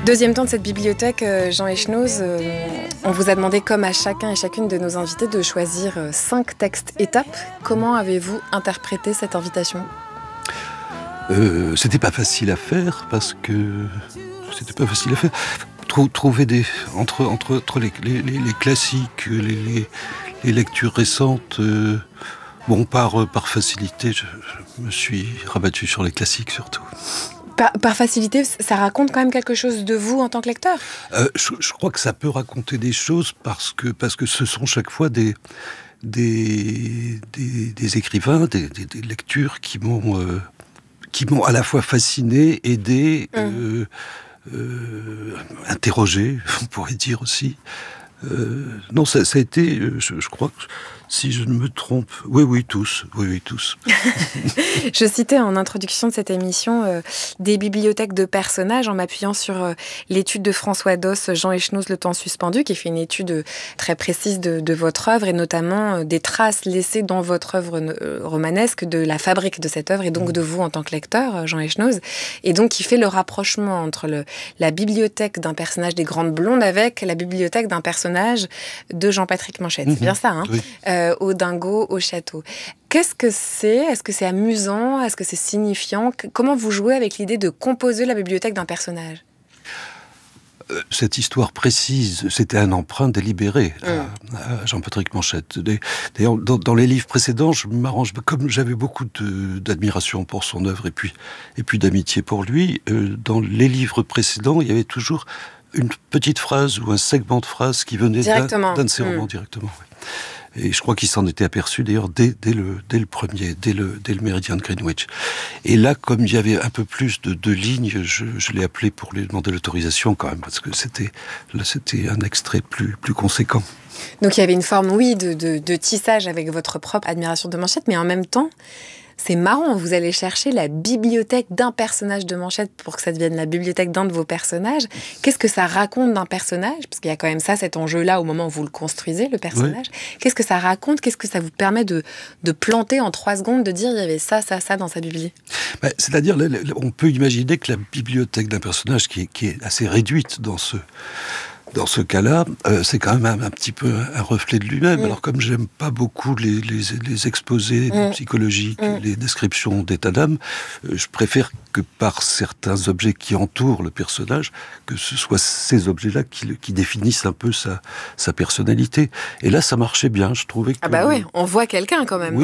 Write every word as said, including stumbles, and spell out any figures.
Deuxième temps de cette bibliothèque, Jean Echenoz, euh, on vous a demandé, comme à chacun et chacune de nos invités, de choisir cinq textes étapes. Comment avez-vous interprété cette invitation ? euh, C'était pas facile à faire parce que c'était pas facile à faire. Trou- trouver des entre entre, entre les, les, les, les classiques, les, les, les lectures récentes. Euh, bon, par par facilité, je, je me suis rabattu sur les classiques surtout. Par, par facilité, ça raconte quand même quelque chose de vous en tant que lecteur ? euh, je, je crois que ça peut raconter des choses parce que, parce que ce sont chaque fois des, des, des, des écrivains, des, des, des lectures qui m'ont, euh, qui m'ont à la fois fasciné, aidé, mmh. euh, euh, interrogé, on pourrait dire aussi. Euh, non, ça, ça a été, je, je crois que, si je ne me trompe, oui, oui, tous, oui, oui, tous. Je citais en introduction de cette émission euh, des bibliothèques de personnages en m'appuyant sur euh, l'étude de François Doss, Jean Echenoz, Le temps suspendu, qui fait une étude très précise de, de votre œuvre et notamment euh, des traces laissées dans votre œuvre euh, romanesque de la fabrique de cette œuvre et donc de vous en tant que lecteur, Jean Echenoz, et donc qui fait le rapprochement entre le, la bibliothèque d'un personnage des Grandes Blondes avec la bibliothèque d'un personnage de Jean-Patrick Manchette. Mmh, c'est bien ça, hein, oui. euh, au dingo, au château. Qu'est-ce que c'est ? Est-ce que c'est amusant ? Est-ce que c'est signifiant ? Comment vous jouez avec l'idée de composer la bibliothèque d'un personnage ? euh, Cette histoire précise, c'était un emprunt délibéré mmh. à, à Jean-Patrick Manchette. D'ailleurs, dans, dans les livres précédents, je m'arrange, comme j'avais beaucoup de, d'admiration pour son œuvre et puis, et puis d'amitié pour lui, euh, dans les livres précédents, il y avait toujours une petite phrase ou un segment de phrase qui venait d'un, d'un de ses romans mmh. directement. Ouais. Et je crois qu'il s'en était aperçu d'ailleurs dès, dès, le, dès le premier, dès le, dès le Méridien de Greenwich. Et là, comme il y avait un peu plus de, de lignes, je, je l'ai appelé pour lui demander l'autorisation quand même, parce que c'était, là, c'était un extrait plus, plus conséquent. Donc il y avait une forme, oui, de, de, de tissage avec votre propre admiration de Manchette, mais en même temps, c'est marrant, vous allez chercher la bibliothèque d'un personnage de Manchette pour que ça devienne la bibliothèque d'un de vos personnages. Qu'est-ce que ça raconte d'un personnage ? Parce qu'il y a quand même ça, cet enjeu-là, au moment où vous le construisez, le personnage. Oui. Qu'est-ce que ça raconte ? Qu'est-ce que ça vous permet de, de planter en trois secondes, de dire il y avait ça, ça, ça dans sa bibliothèque ? Ben, c'est-à-dire, on peut imaginer que la bibliothèque d'un personnage qui est, qui est assez réduite dans ce... Dans ce cas-là, euh, c'est quand même un, un petit peu un reflet de lui-même. Mmh. Alors comme j'aime pas beaucoup les, les, les exposés mmh. psychologiques, mmh. les descriptions d'état d'âme, euh, je préfère que par certains objets qui entourent le personnage, que ce soit ces objets-là qui, qui définissent un peu sa, sa personnalité. Et là, ça marchait bien, je trouvais que... Ah bah oui, on voit quelqu'un quand même. Oui,